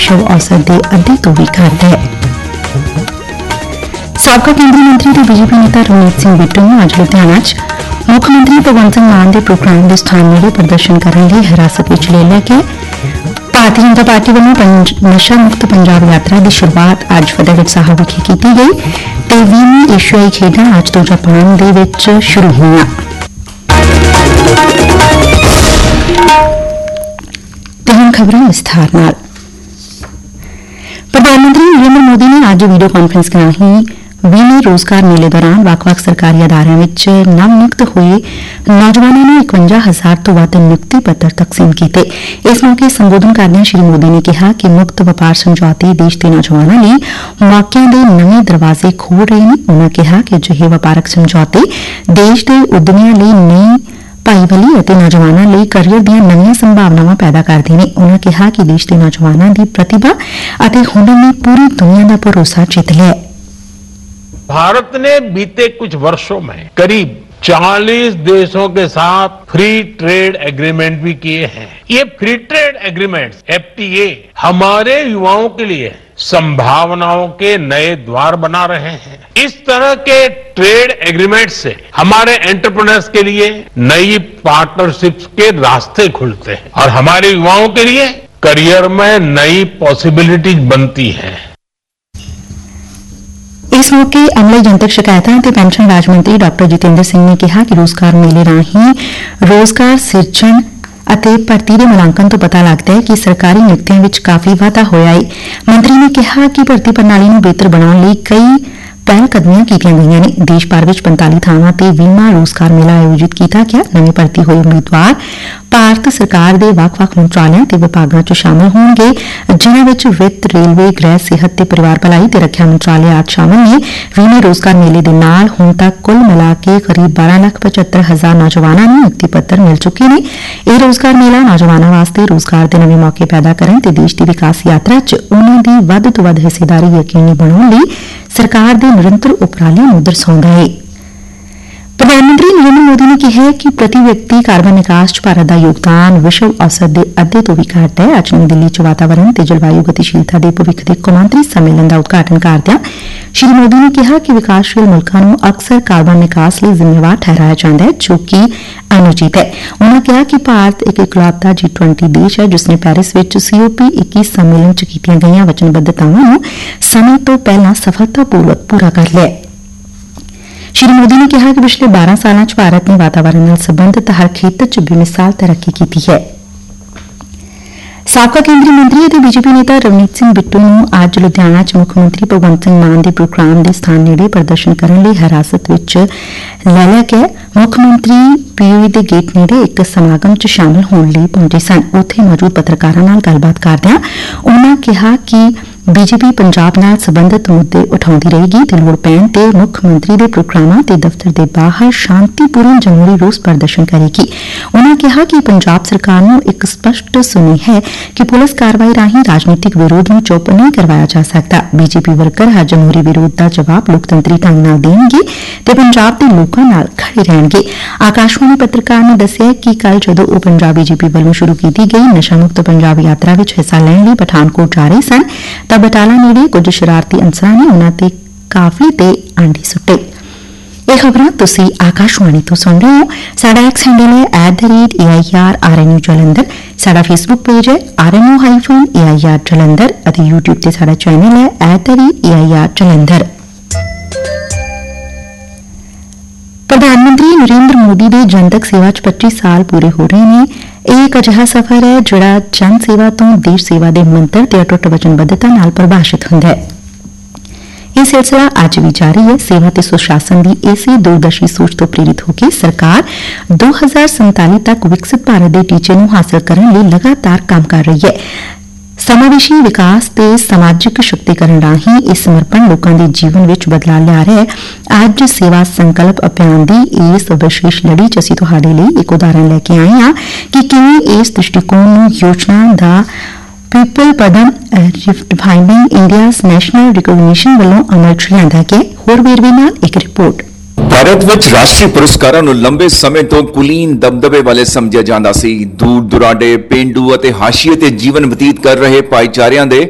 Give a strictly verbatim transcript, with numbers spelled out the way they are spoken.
विश्व औसत के अद्धे तो भी घट है। साबका केंद्रीय मंत्री ते बीजेपी नेता रवनीत सिंह बिट्टू ने अज लुधियाना च मुख्यमंत्री भगवंत सिंह मान के प्रोग्राम के स्थान नेड़े प्रदर्शन करने लिए हिरासत में ले लिया गया। भारतीय जनता पार्टी वालों नशा मुक्त पंजाब यात्रा की शुरुआत अज फतेहगढ़ साहब विखे की गई ते बीसवीं एशियाई खेडां अज तो जापान दे विच शुरू होईयां। ते हुण खबरां विस्तार नाल। प्रधानमंत्री नरेंद्र मोदी ने अज वीडियो कॉन्फ्रेंस के राहीं बीने रोजगार मेले दौरान ਵੱਖ-ਵੱਖ सरकारी अदारियां विच नव नियुक्त होए नौजवानों ਨੂੰ इकवंजा हज़ार ਤੋਂ ਵੱਧ ਨਿਯੁਕਤੀ ਪੱਤਰ ਤਕਸੀਮ ਕੀਤੇ। ਇਸ ਮੌਕੇ ਸੰਬੋਧਨ ਕਰਦਿਆਂ ਸ਼੍ਰੀ ਮੋਦੀ ਨੇ ਕਿਹਾ ਕਿ ਮੁਕਤ ਵਪਾਰ ਸਮਝੌਤੇ ਦੇਸ਼ ਦੇ ਨੌਜਵਾਨਾਂ ਲਈ ਮੌਕਿਆਂ ਦੇ ਨਵੇਂ ਦਰਵਾਜ਼ੇ ਖੋਲ੍ਹ ਰਹੇ ਨੇ। ਉਨ੍ਹਾਂ ਕਿਹਾ ਕਿ ਅਜਿਹੇ ਵਪਾਰਕ ਸਮਝੌਤੇ ਦੇਸ਼ ਦੇ ਉਦਮੀਆਂ ਲਈ ਨਈ ਭਾਈਵਾਲੀ ਅਤੇ ਨੌਜਵਾਨਾਂ ਲਈ ਕਰੀਅਰ ਦੀਆਂ ਨਵੀਆਂ ਸੰਭਾਵਨਾਵਾਂ ਪੈਦਾ ਕਰਦੇ ਨੇ। ਉਨ੍ਹਾਂ ਕਿਹਾ ਕਿ ਦੇਸ਼ ਦੇ ਨੌਜਵਾਨਾਂ ਦੀ ਪ੍ਰਤਿਭਾ ਅਤੇ ਹੁਨਰ ਨੇ ਪੂਰੀ ਦੁਨੀਆ ਦਾ ਭਰੋਸਾ ਜਿੱਤ ਲਿਆ ਹੈ। भारत ने बीते कुछ वर्षों में करीब चालीस देशों के साथ फ्री ट्रेड एग्रीमेंट भी किए हैं। ये free trade agreements F T A हमारे युवाओं के लिए संभावनाओं के नए द्वार बना रहे हैं। इस तरह के ट्रेड एग्रीमेंट से हमारे एंटरप्रेन्योर्स के लिए नई पार्टनरशिप्स के रास्ते खुलते हैं और हमारे युवाओं के लिए करियर में नई पॉसिबिलिटीज बनती हैं। इस मौके अमले जनतक शिकायतां ते पेंशन राज मंत्री डॉक्टर जितेंद्र सिंह ने कहा कि रोजगार मेले राहीं रोजगार सिरजण ਅਤੇ ਭਰਤੀ ਦੇ ਮੁਲਾਂਕਣ ਤੋਂ ਪਤਾ ਲੱਗਦਾ ਹੈ ਕਿ ਸਰਕਾਰੀ ਨਿਯੁਕਤੀਆਂ ਵਿੱਚ ਕਾਫੀ ਵਾਧਾ ਹੋਇਆ ਹੈ। ਮੰਤਰੀ ਨੇ ਕਿਹਾ ਕਿ ਭਰਤੀ ਪ੍ਰਣਾਲੀ ਨੂੰ ਬਿਹਤਰ ਬਣਾਉਣ ਲਈ ਕਈ ਪਹਿਲ ਕਦਮੀਆਂ ਕੀਤੀਆਂ ਗਈਆਂ ਨੇ। ਦੇਸ਼ ਭਰ ਵਿੱਚ ਪੰਤਾਲੀ ਥਾਵਾਂ ਤੇ ਵੀਹਵਾਂ ਰੋਜ਼ਗਾਰ ਮੇਲਾ ਆਯੋਜਿਤ ਕੀਤਾ ਗਿਆ। ਨਵੇਂ ਭਰਤੀ ਹੋਏ ਉਮੀਦਵਾਰ ਭਾਰਤ ਸਰਕਾਰ ਦੇ ਵੱਖ-ਵੱਖ ਮੰਤਰਾਲਿਆਂ ਤੇ ਵਿਭਾਗਾਂ 'ਚ ਸ਼ਾਮਲ ਹੋਣਗੇ, ਜਿਨ੍ਹਾਂ ਵਿੱਚ ਵਿੱਤ, ਰੇਲਵੇ, ਗ੍ਰਹਿ, ਸਿਹਤ ਤੇ ਪਰਿਵਾਰ ਭਲਾਈ ਤੇ ਰੱਖਿਆ ਮੰਤਰਾਲੇ ਆਦਿ ਸ਼ਾਮਲ ਨੇ। ਵੀਹਵੇਂ ਰੋਜ਼ਗਾਰ ਮੇਲੇ ਦੇ ਨਾਲ ਹੁਣ ਤੱਕ ਕੁੱਲ ਮਿਲਾ ਕੇ ਕਰੀਬ ਬਾਰਾਂ ਲੱਖ ਪਝੱਤਰ ਹਜ਼ਾਰ ਨੌਜਵਾਨਾਂ ਨੂੰ ਨਿਯੁਕਤੀ ਪੱਤਰ ਮਿਲ ਚੁੱਕੇ ਨੇ। ਇਹ ਰੋਜ਼ਗਾਰ ਮੇਲਾ ਨੌਜਵਾਨਾਂ ਵਾਸਤੇ ਰੋਜ਼ਗਾਰ ਦੇ ਨਵੇਂ ਮੌਕੇ ਪੈਦਾ ਕਰਨ ਤੇ ਦੇਸ਼ ਦੀ ਵਿਕਾਸ ਯਾਤਰਾ 'ਚ ਉਨ੍ਹਾਂ ਦੀ ਵੱਧ ਤੋਂ ਵੱਧ ਹਿੱਸੇਦਾਰੀ ਯਕੀਨੀ ਬਣਾਉਣ ਲਈ ਸਰਕਾਰ ਦੇ ਨਿਰੰਤਰ ਉਪਰਾਲਿਆਂ ਨੂੰ ਦਰਸਾਉਂਦਾ ਹੈ। प्रधानमंत्री नरेंद्र मोदी ने कहा है कि प्रति व्यक्ति कार्बन निकास च भारत का योगदान विश्व औसत के अद्धे तो भी घट है। अज नई दिल्ली च वातावरण ते जलवायु गतिशीलता के भविख के कौमांतरी सम्मेलन का उद्घाटन करदਿਆਂ श्री मोदी ने कहा कि विकासशील मुल्कां नूं अक्सर कार्बन निकास लिए जिम्मेवार ठहराया जाता है, जो कि अनुचित है। उन्होंने कहा कि भारत एक इकलौता जी ट्वेंटी देश है जिसने पेरिस में सी ओ पी इक्कीस सम्मेलन च कीतियां गईयां वचनबद्धतावां नूं समय तो पहलां सफलतापूर्वक पूरा कर लिया। श्री मोदी ने कहा कि पिछले बारह सालों च भारत ने वातावरण नाल संबंधित हर खेत्र च बेमिसाल तरक्की की है। साबका केंद्रीय मंत्री ਅਤੇ बीजेपी नेता रवनीत सिंह बिट्टू ਨੂੰ ਅੱਜ ਲੁਧਿਆਣਾ 'ਚ ਮੁੱਖ ਮੰਤਰੀ ਭਗਵੰਤ ਸਿੰਘ ਮਾਨ ਦੇ ਪ੍ਰੋਗਰਾਮ ਦੇ ਸਥਾਨ ਨੇੜੇ ਪ੍ਰਦਰਸ਼ਨ ਕਰਨ ਲਈ ਹਿਰਾਸਤ ਵਿੱਚ ਲੈ ਲਿਆ ਗਿਆ। ਮੁੱਖ ਮੰਤਰੀ ਪੀਓਈ ਦੇ ਗੇਟ ਨੇੜੇ ਇੱਕ ਸਮਾਗਮ 'ਚ ਸ਼ਾਮਲ ਹੋਣ ਲਈ ਪਹੁੰਚੇ ਸਨ। ਉੱਥੇ ਮੌਜੂਦ ਪੱਤਰਕਾਰਾਂ ਨਾਲ ਗੱਲਬਾਤ ਕਰਦਿਆਂ ਉਨ੍ਹਾਂ ਕਿਹਾ ਕਿ बीजेपी पंजाब नाल संबंधित मुद्दे उठाउंदी रहेगी ते लोड़ पैण ते मुख मंत्री दे प्रोग्रामां ते दफ्तर दे बाहर शांतिपूर्ण जमहूरी रोस प्रदर्शन करेगी। उन्होंने कहा कि पंजाब सरकार नूं एक स्पष्ट सुनेहा है कि पुलिस कार्रवाई राहीं राजनीतिक विरोध नूं चुप नहीं करवाया जा सकता। बीजेपी वर्कर हर जमहूरी विरोध का जवाब लोकतंत्री ढंग नाल देणगे ते पंजाब दे लोकां नाल खड़े रहणगे। आकाशवाणी पत्रकार ने दस्सिआ कि कल जदों ओह पंजाब बीजेपी ਵੱਲੋਂ शुरू की गई नशा मुक्त पंजाब यात्रा विच हिस्सा लैण लई पठानकोट जा रहे सन ਤਾਂ ਬਟਾਲਾ ਨੇੜੇ ਕੁਝ ਸ਼ਰਾਰਤੀ ਅਨਸਰਾਂ ਨੇ ਉਨ੍ਹਾਂ ਤੇ ਕਾਫਲੇ ਤੇ ਆਂਡੇ ਸੁੱਟੇ। ਇਹ ਖਬਰਾਂ ਤੁਸੀਂ ਆਕਾਸ਼ਵਾਣੀ ਤੋਂ ਸੁਣ ਰਹੇ ਹੋ। ਸਾਡਾ ਐਕਸ ਹੈਂਡਲ ਹੈ at the rate A I R R N U Jalandhar. ਸਾਡਾ ਫੇਸਬੁੱਕ ਪੇਜ ਹੈ R N U hyphen A I R Jalandhar ਅਤੇ ਯੂਟਿਊਬ ਤੇ ਸਾਡਾ ਚੈਨਲ ਹੈ at the rate A I R Jalandhar. ਪ੍ਰਧਾਨ ਮੰਤਰੀ ਨਰਿੰਦਰ ਮੋਦੀ ਦੇ ਜਨਤਕ ਸੇਵਾ 'ਚ ਪੱਚੀ ਸਾਲ ਪੂਰੇ ਹੋ ਰਹੇ ਨੇ। ਇਹ ਇੱਕ ਅਜਿਹਾ ਸਫ਼ਰ ਹੈ ਜਿਹੜਾ ਜਨ ਸੇਵਾ ਤੋਂ ਦੇਸ਼ ਸੇਵਾ ਦੇ ਮੰਤਰ ਤੇ ਅਟੁੱਟ ਵਚਨਬੱਧਤਾ ਨਾਲ ਪ੍ਰਭਾਸ਼ਿਤ ਹੁੰਦਾ ਹੈ। ਇਹ ਸਿਲਸਿਲਾ ਅੱਜ ਵੀ ਜਾਰੀ ਹੈ। ਸੇਵਾ ਤੇ ਸੁਸ਼ਾਸਨ ਦੀ ਇਸੇ ਦੂਰਦਰਸ਼ੀ ਸੋਚ ਤੋਂ ਪ੍ਰੇਰਿਤ ਹੋ ਕੇ ਸਰਕਾਰ ਦੋ ਹਜ਼ਾਰ ਸੰਤਾਲੀ ਤੱਕ ਵਿਕਸਿਤ ਭਾਰਤ ਦੇ ਟੀਚੇ ਨੂੰ ਹਾਸਲ ਕਰਨ ਲਈ ਲਗਾਤਾਰ ਕੰਮ ਕਰ ਰਹੀ ਹੈ। समावेशी विकास ते समाजिक शक्तिकरण राਹੀਂ इस समर्पण लोगों के जीवन में बदलाव लिया रहा है। अज सेवा संकल्प अभियान की इस विशेष लड़ी च असीं तुहाडे लई एक उदाहरण लैके आए हां कि किवें इस दृष्टिकोण नूं योजना दा पीपल पदम रिफाइनिंग इंडियाज नैशनल रिकॉग्निशन वालों अमल च लिआंदा गया। होर वेरवे नाल एक रिपोर्ट। भारत विच राष्ट्रीय पुरस्कारां नूं लंबे समय तो कुलीन दबदबे वाले समझिया जांदा सी। दूर दुराडे पेंडू अते हाशिए ते जीवन बतीत कर रहे भाईचारिਆਂ ਦੇ